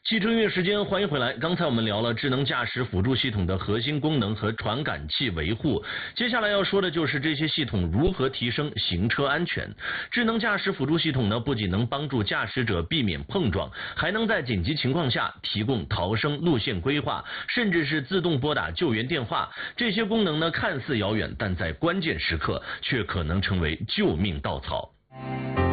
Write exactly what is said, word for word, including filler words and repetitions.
汽车音乐时间，欢迎回来。刚才我们聊了智能驾驶辅助系统的核心功能和传感器维护，接下来要说的就是这些系统如何提升行车安全。智能驾驶辅助系统呢，不仅能帮助驾驶者避免碰撞，还能在紧急情况下提供逃生路线规划，甚至是自动拨打救援电话。这些功能呢，看似遥远，但在关键时刻却可能成为救命稻草。